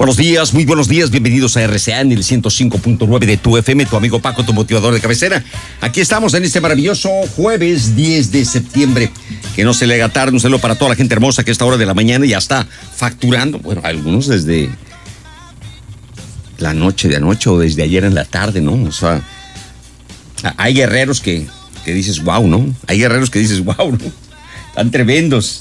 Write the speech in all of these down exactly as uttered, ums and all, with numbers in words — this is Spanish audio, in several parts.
Buenos días, muy buenos días, bienvenidos a R C A en el ciento cinco punto nueve de tu F M, tu amigo Paco, tu motivador de cabecera. Aquí estamos en este maravilloso jueves diez de septiembre. Que no se le haga tarde, un saludo para toda la gente hermosa que a esta hora de la mañana ya está facturando. Bueno, algunos desde la noche de anoche o desde ayer en la tarde, ¿no? O sea, hay guerreros que, que dices, wow, ¿no? Hay guerreros que dices, wow, ¿no? Están tremendos.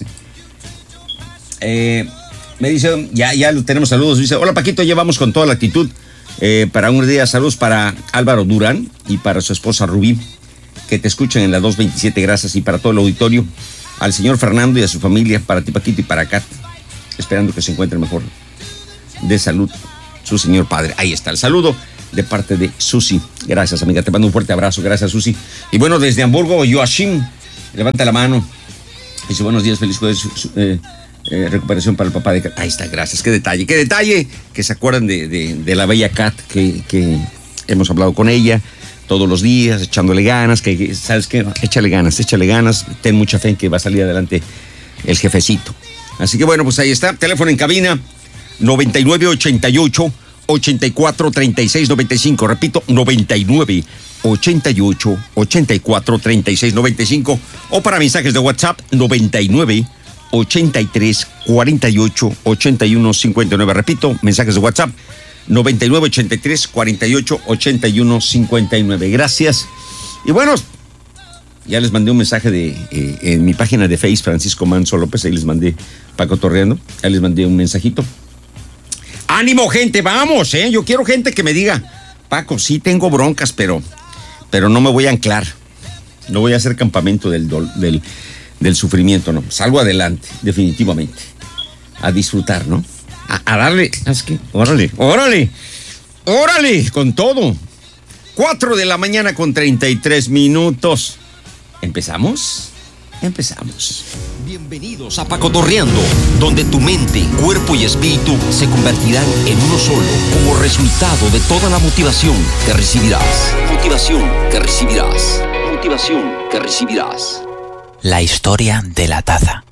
Eh... Me dice, ya, ya tenemos saludos. Dice, hola Paquito, llevamos con toda la actitud eh, para un día. Saludos para Álvaro Durán y para su esposa Rubí, que te escuchan en la dos veintisiete. Gracias. Y para todo el auditorio, al señor Fernando y a su familia, para ti Paquito y para Kat, esperando que se encuentre mejor de salud su señor padre. Ahí está el saludo de parte de Susi. Gracias, amiga, te mando un fuerte abrazo. Gracias, Susi. Y bueno, desde Hamburgo, Joachim, levanta la mano. Dice, buenos días, feliz jueves. Eh, Eh, recuperación para el papá de Kat. Ahí está, gracias. Qué detalle, qué detalle que se acuerdan de, de, de la bella Kat, que, que hemos hablado con ella todos los días, echándole ganas, que, ¿sabes qué? Échale ganas, échale ganas, ten mucha fe en que va a salir adelante el jefecito. Así que bueno, pues ahí está, teléfono en cabina, noventa y nueve, ochenta y ocho, ochenta y cuatro, treinta y seis, noventa y cinco, repito, noventa y nueve, ochenta y ocho, ochenta y cuatro, treinta y seis, noventa y cinco, o para mensajes de WhatsApp, noventa y nueve, ochenta y tres, cuarenta y ocho, ochenta y uno, cincuenta y nueve. Repito, mensajes de WhatsApp, noventa y nueve, ochenta y tres, cuarenta y ocho, ochenta y uno, cincuenta y nueve. Gracias. Y bueno, ya les mandé un mensaje de eh, en mi página de Facebook, Francisco Manso López, ahí les mandé, Paco Torreando, ahí les mandé un mensajito. ¡Ánimo, gente! ¡Vamos, eh! Yo quiero gente que me diga, Paco, sí tengo broncas, pero, pero no me voy a anclar. No voy a hacer campamento del... del del sufrimiento, no, salgo adelante, definitivamente, a disfrutar, ¿no? A, a darle, ¿sabes qué? Órale, órale, órale, con todo. Cuatro de la mañana con treinta y tres minutos. ¿Empezamos? Empezamos. Bienvenidos a Paco Torreando, donde tu mente, cuerpo y espíritu se convertirán en uno solo, como resultado de toda la motivación que recibirás. Motivación que recibirás. Motivación que recibirás. La historia de la taza.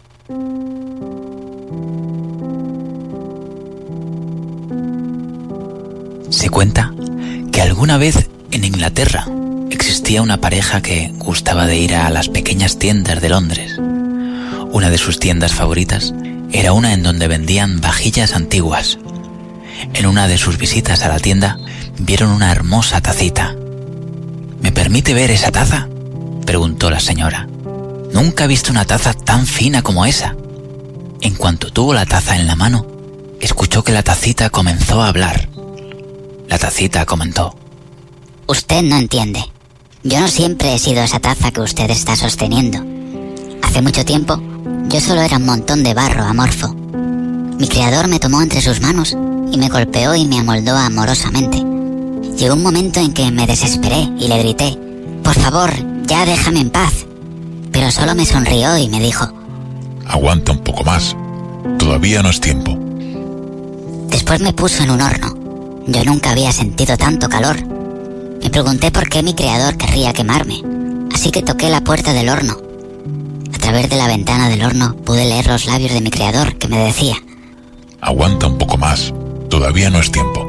Se cuenta que alguna vez en Inglaterra existía una pareja que gustaba de ir a las pequeñas tiendas de Londres. Una de sus tiendas favoritas era una en donde vendían vajillas antiguas. En una de sus visitas a la tienda vieron una hermosa tacita. ¿Me permite ver esa taza?, preguntó la señora. Nunca he visto una taza tan fina como esa. En cuanto tuvo la taza en la mano, escuchó que la tacita comenzó a hablar. La tacita comentó: Usted no entiende. Yo no siempre he sido esa taza que usted está sosteniendo. Hace mucho tiempo, yo solo era un montón de barro amorfo. Mi creador me tomó entre sus manos y me golpeó y me amoldó amorosamente. Llegó un momento en que me desesperé y le grité: por favor, ya déjame en paz. Pero solo me sonrió y me dijo: aguanta un poco más, todavía no es tiempo. Después me puso en un horno. Yo nunca había sentido tanto calor. Me pregunté por qué mi creador querría quemarme, así que toqué la puerta del horno. A través de la ventana del horno pude leer los labios de mi creador, que me decía: aguanta un poco más, todavía no es tiempo.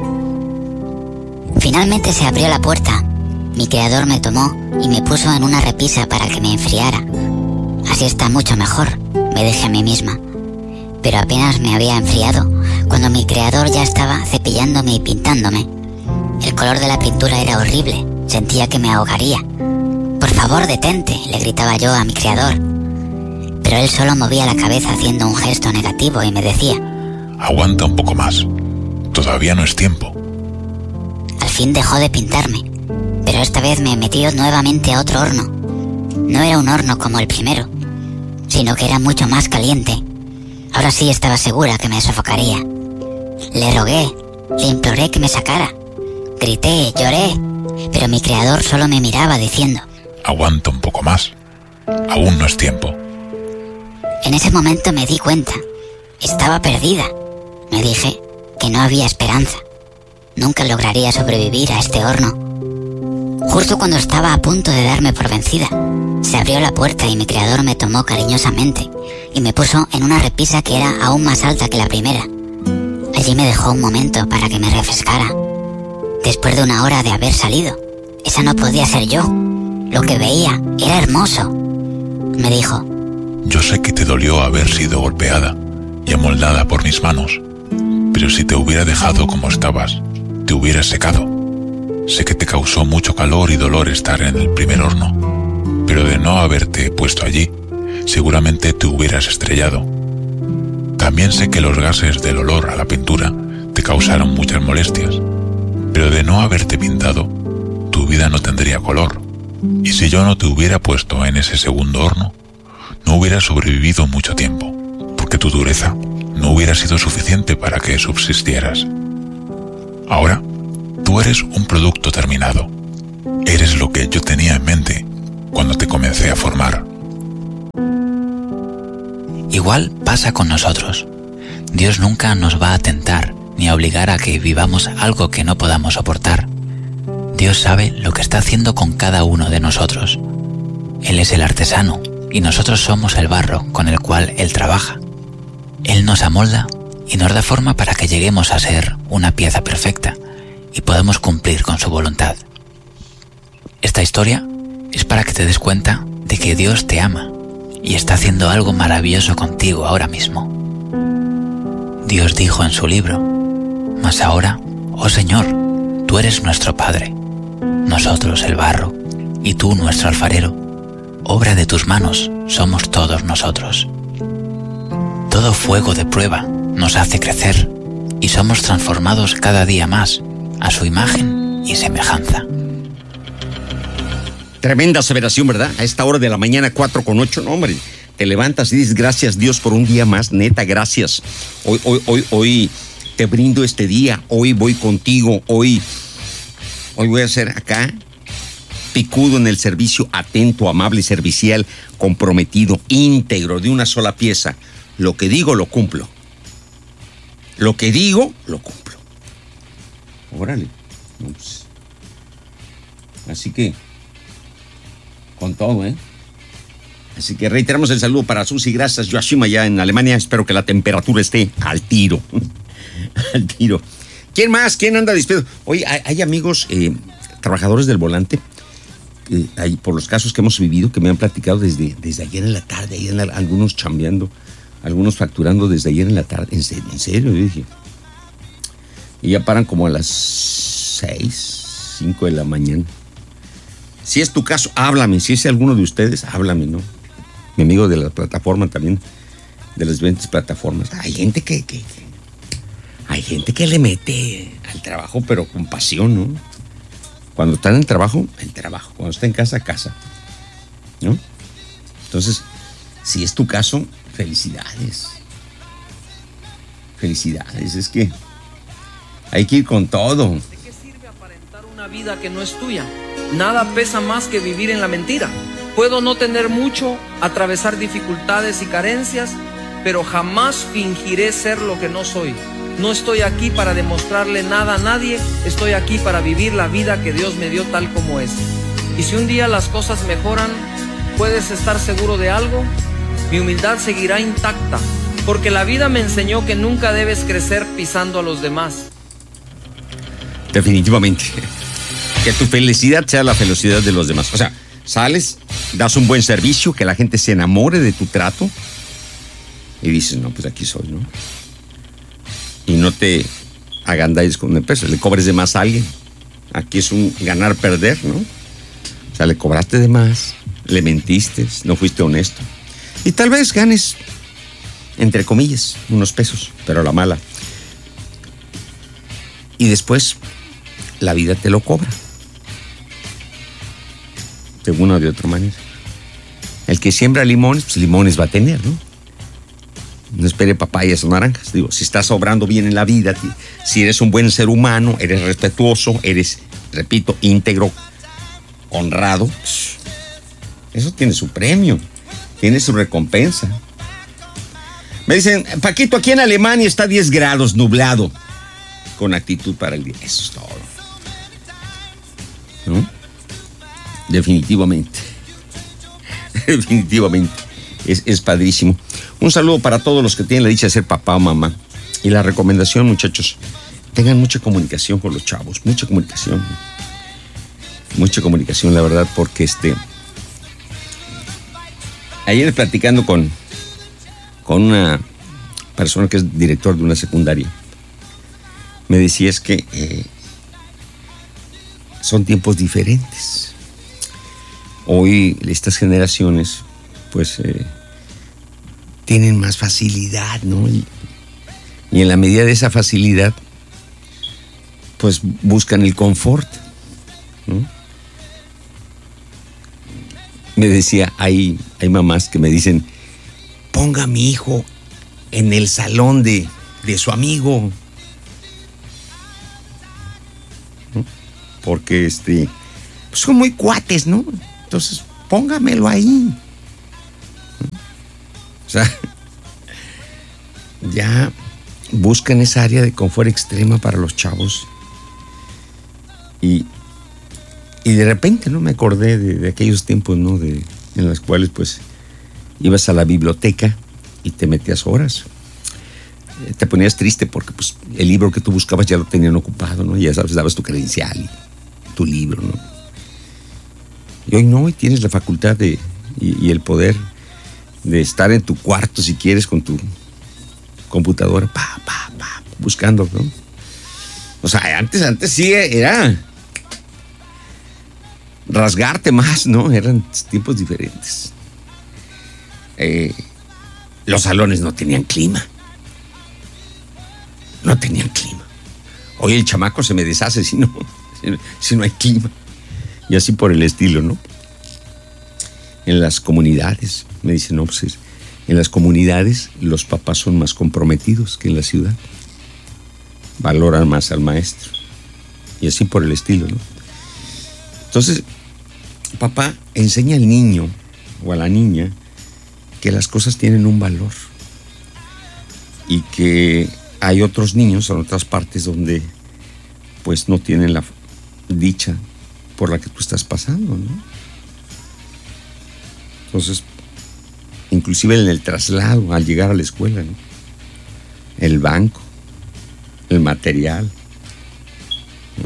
Finalmente se abrió la puerta. Mi creador me tomó y me puso en una repisa para que me enfriara. Así está mucho mejor, me dije a mí misma. Pero apenas me había enfriado cuando mi creador ya estaba cepillándome y pintándome. El color de la pintura era horrible, sentía que me ahogaría. Por favor, detente, le gritaba yo a mi creador. Pero él solo movía la cabeza haciendo un gesto negativo y me decía: aguanta un poco más, todavía no es tiempo. Al fin dejó de pintarme, pero esta vez me metió nuevamente a otro horno. No era un horno como el primero, sino que era mucho más caliente. Ahora sí estaba segura que me sofocaría. Le rogué, le imploré que me sacara. Grité, lloré, pero mi creador solo me miraba diciendo: aguanta un poco más, aún no es tiempo. En ese momento me di cuenta, estaba perdida. Me dije que no había esperanza. Nunca lograría sobrevivir a este horno. Justo cuando estaba a punto de darme por vencida, se abrió la puerta y mi creador me tomó cariñosamente y me puso en una repisa que era aún más alta que la primera. Allí me dejó un momento para que me refrescara. Después de una hora de haber salido, esa no podía ser yo. Lo que veía era hermoso. Me dijo: yo sé que te dolió haber sido golpeada y amoldada por mis manos, pero si te hubiera dejado como estabas, te hubieras secado. Sé que te causó mucho calor y dolor estar en el primer horno, pero de no haberte puesto allí, seguramente te hubieras estrellado. También sé que los gases del olor a la pintura te causaron muchas molestias, pero de no haberte pintado, tu vida no tendría color. Y si yo no te hubiera puesto en ese segundo horno, no hubieras sobrevivido mucho tiempo, porque tu dureza no hubiera sido suficiente para que subsistieras. Ahora, tú eres un producto terminado. Eres lo que yo tenía en mente cuando te comencé a formar. Igual pasa con nosotros. Dios nunca nos va a tentar ni a obligar a que vivamos algo que no podamos soportar. Dios sabe lo que está haciendo con cada uno de nosotros. Él es el artesano y nosotros somos el barro con el cual Él trabaja. Él nos amolda y nos da forma para que lleguemos a ser una pieza perfecta y podamos cumplir con su voluntad. Esta historia es para que te des cuenta de que Dios te ama y está haciendo algo maravilloso contigo ahora mismo. Dios dijo en su libro: mas ahora, oh Señor, tú eres nuestro Padre, nosotros el barro, y tú nuestro alfarero, obra de tus manos somos todos nosotros. Todo fuego de prueba nos hace crecer y somos transformados cada día más a su imagen y semejanza. Tremenda aseveración, ¿verdad? A esta hora de la mañana, cuatro con ocho, no, hombre. Te levantas y dices: gracias, Dios, por un día más. Neta, gracias. Hoy, hoy, hoy, hoy te brindo este día. Hoy voy contigo. Hoy, hoy voy a ser acá picudo en el servicio, atento, amable, servicial, comprometido, íntegro, de una sola pieza. Lo que digo, lo cumplo. Lo que digo, lo cumplo. Órale. Ups. Así que, con todo, ¿eh? Así que reiteramos el saludo para Susi, gracias, Yoshima, ya en Alemania. Espero que la temperatura esté al tiro. Al tiro. ¿Quién más? ¿Quién anda despedido? Oye, hay, hay amigos, eh, trabajadores del volante, eh, hay, por los casos que hemos vivido, que me han platicado desde, desde ayer en la tarde, ayer en la, algunos chambeando, algunos facturando desde ayer en la tarde. En serio, en serio, yo dije. Y ya paran como a las seis, cinco de la mañana. Si es tu caso, háblame. Si es alguno de ustedes, háblame, ¿no? Mi amigo de la plataforma también, de las diferentes plataformas. Hay gente que, que, que hay gente que le mete al trabajo, pero con pasión, ¿no? Cuando está en el trabajo, el trabajo. Cuando está en casa, casa, ¿no? Entonces, si es tu caso, felicidades. Felicidades. Es que hay que ir con todo. ¿De qué sirve aparentar una vida que no es tuya? Nada pesa más que vivir en la mentira. Puedo no tener mucho, atravesar dificultades y carencias, pero jamás fingiré ser lo que no soy. No estoy aquí para demostrarle nada a nadie, estoy aquí para vivir la vida que Dios me dio tal como es. Y si un día las cosas mejoran, ¿puedes estar seguro de algo? Mi humildad seguirá intacta, porque la vida me enseñó que nunca debes crecer pisando a los demás. Definitivamente. Que tu felicidad sea la felicidad de los demás. O sea, sales, das un buen servicio, que la gente se enamore de tu trato y dices: no, pues aquí soy, ¿no? Y no te agandalles con el peso, le cobres de más a alguien. Aquí es un ganar-perder, ¿no? O sea, le cobraste de más, le mentiste, no fuiste honesto. Y tal vez ganes, entre comillas, unos pesos, pero a la mala. Y después, la vida te lo cobra. De una o de otra manera. El que siembra limones, pues limones va a tener, ¿no? No espere papayas o naranjas. Digo, si estás obrando bien en la vida, si eres un buen ser humano, eres respetuoso, eres, repito, íntegro, honrado, eso tiene su premio, tiene su recompensa. Me dicen: Paquito, aquí en Alemania está diez grados, nublado, con actitud para el día. Eso es todo, ¿no? Definitivamente. Definitivamente. Es, es padrísimo. Un saludo para todos los que tienen la dicha de ser papá o mamá. Y la recomendación, muchachos, tengan mucha comunicación con los chavos, mucha comunicación. Mucha comunicación, la verdad, porque este... Ayer platicando con, con una persona que es director de una secundaria, me decía es que eh, son tiempos diferentes. Hoy estas generaciones, pues, eh, tienen más facilidad, ¿no? Y, y en la medida de esa facilidad, pues buscan el confort, ¿no? Me decía, hay, hay mamás que me dicen, ponga a mi hijo en el salón de, de su amigo, ¿no? Porque este, pues son muy cuates, ¿no? Entonces, póngamelo ahí, ¿no? O sea, ya buscan esa área de confort extrema para los chavos. Y, y de repente, ¿no? Me acordé de, de aquellos tiempos, ¿no? De, en los cuales, pues, ibas a la biblioteca y te metías horas. Eh, te ponías triste porque, pues, el libro que tú buscabas ya lo tenían ocupado, ¿no? Ya sabes, dabas tu credencial y tu libro, ¿no? Y hoy no, hoy tienes la facultad de, y, y el poder de estar en tu cuarto, si quieres, con tu computadora, pa, pa, pa, buscando, ¿no? O sea, antes, antes sí era rasgarte más, ¿no? Eran tiempos diferentes. Eh, los salones no tenían clima. No tenían clima. Hoy el chamaco se me deshace si no, si no hay clima. Y así por el estilo, ¿no? En las comunidades, me dicen, no, pues en las comunidades los papás son más comprometidos que en la ciudad. Valoran más al maestro. Y así por el estilo, ¿no? Entonces, papá enseña al niño o a la niña que las cosas tienen un valor. Y que hay otros niños en otras partes donde pues no tienen la dicha por la que tú estás pasando, ¿no? Entonces, inclusive en el traslado, al llegar a la escuela, ¿no? El banco, el material, ¿no?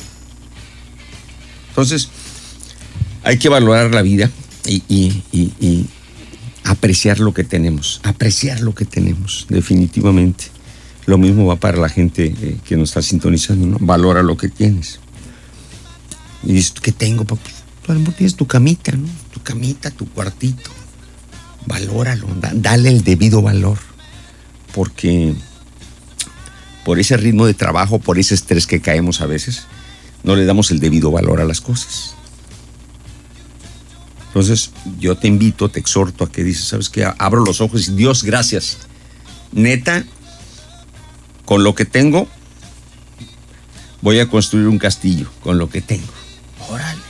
Entonces, hay que valorar la vida y, y, y, y apreciar lo que tenemos, apreciar lo que tenemos, definitivamente. Lo mismo va para la gente eh, que nos está sintonizando, ¿no? Valora lo que tienes. Y dices, ¿qué tengo, papá? Tú a lo mejor tienes tu camita, ¿no? Tu camita, tu cuartito. Valóralo, da, dale el debido valor. Porque por ese ritmo de trabajo, por ese estrés que caemos a veces, no le damos el debido valor a las cosas. Entonces, yo te invito, te exhorto a que dices, ¿sabes qué? Abro los ojos y Dios, gracias. Neta, con lo que tengo, voy a construir un castillo, con lo que tengo. Órale.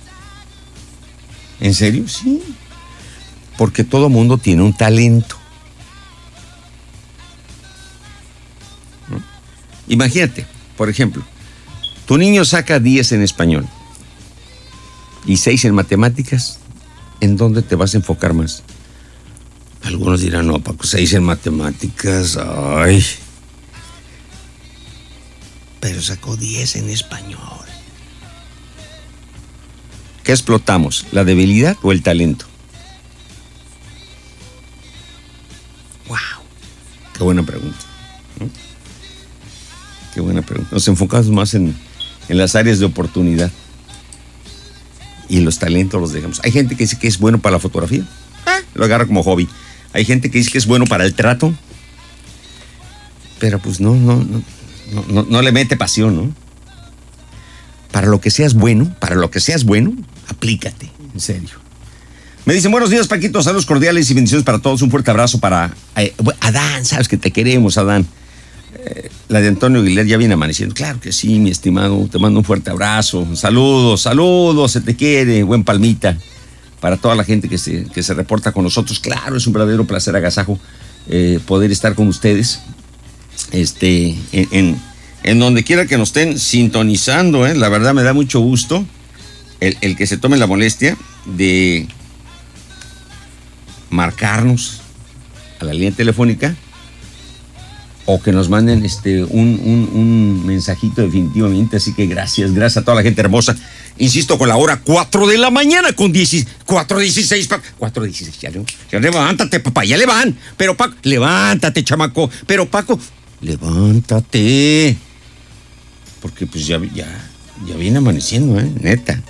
¿En serio? Sí. Porque todo mundo tiene un talento. ¿No? Imagínate, por ejemplo, tu niño saca diez en español y seis en matemáticas. ¿En dónde te vas a enfocar más? Algunos dirán, no, Paco, seis en matemáticas, ay. Pero sacó diez en español. ¿Qué explotamos? ¿La debilidad o el talento? ¡Wow! Qué buena pregunta, ¿no? Qué buena pregunta. Nos enfocamos más en, en las áreas de oportunidad. Y los talentos los dejamos. Hay gente que dice que es bueno para la fotografía. Eh, lo agarra como hobby. Hay gente que dice que es bueno para el trato. Pero pues no, no, no, no, no, no le mete pasión, ¿no? Para lo que seas bueno, para lo que seas bueno, aplícate, en serio. Me dicen, buenos días, Paquito, saludos cordiales y bendiciones para todos. Un fuerte abrazo para eh, Adán, sabes que te queremos, Adán. Eh, la de Antonio Aguilar ya viene amaneciendo. Claro que sí, mi estimado, te mando un fuerte abrazo. Saludos, saludos, se te quiere, buen palmita. Para toda la gente que se, que se reporta con nosotros. Claro, es un verdadero placer, agasajo, eh, poder estar con ustedes. Este, en, en, en donde quiera que nos estén sintonizando, eh, la verdad me da mucho gusto el, el que se tome la molestia de marcarnos a la línea telefónica o que nos manden este un, un, un mensajito definitivamente. Así que gracias, gracias a toda la gente hermosa. Insisto, con la hora cuatro de la mañana, con dieciséis, cuatro dieciséis, cuatro dieciséis, ya, ya levántate, papá, ya le van. Pero Paco, levántate, chamaco. Pero Paco, levántate. Porque pues ya, ya, ya viene amaneciendo, ¿eh? Neta.